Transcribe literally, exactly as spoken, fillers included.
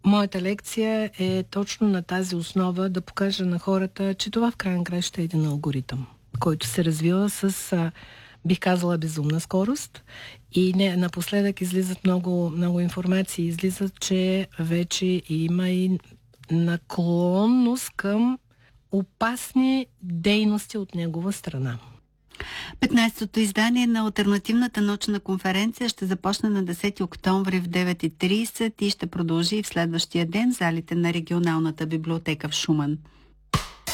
Моята лекция е точно на тази основа да покажа на хората, че това в крайна краща е един алгоритъм, който се развива с, а, бих казала, безумна скорост. И не, напоследък излизат много, много информации. Излизат, че вече има и наклонност към опасни дейности от негова страна. петнайсетото издание на Алтернативната научна конференция ще започне на десети октомври в девет и трийсет и ще продължи в следващия ден в залите на регионалната библиотека в Шуман.